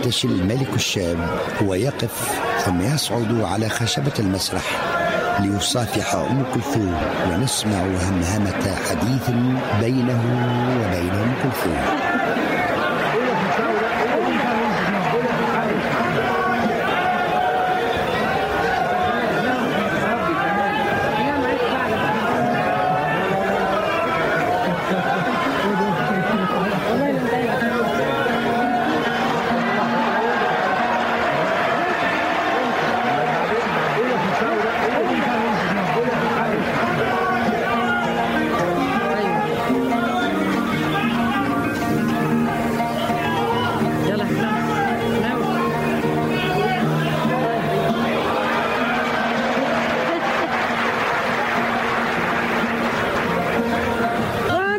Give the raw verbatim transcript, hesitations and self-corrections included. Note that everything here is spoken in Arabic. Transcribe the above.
يرتشي الملك الشاب ويقف ثم يصعد على خشبة المسرح ليصافح أم كلثوم، ونسمع همهمة حديث بينه وبين أم كلثوم.